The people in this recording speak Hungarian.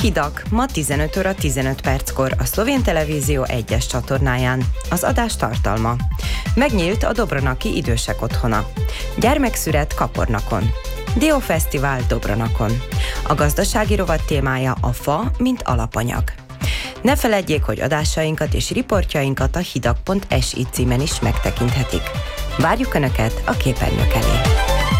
Hidak ma 15 óra 15 perckor a Szlovén Televízió 1-es csatornáján. Az adás tartalma. Megnyílt a Dobronaki idősek otthona. Gyermekszüret Kapornakon. Diófesztivál Dobronakon. A gazdasági rovat témája a fa, mint alapanyag. Ne feledjék, hogy adásainkat és riportjainkat a hidak.si címen is megtekinthetik. Várjuk Önöket a képernyők elé!